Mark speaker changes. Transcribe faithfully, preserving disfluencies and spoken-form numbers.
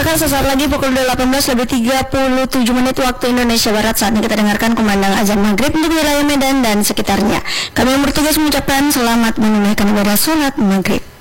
Speaker 1: Pemirsa, sesaat lagi pukul delapan belas lebih tiga puluh tujuh menit waktu Indonesia Barat. Saatnya kita dengarkan kumandang azan maghrib untuk wilayah Medan dan sekitarnya. Kami yang bertugas mengucapkan selamat menunaikan ibadah sholat maghrib.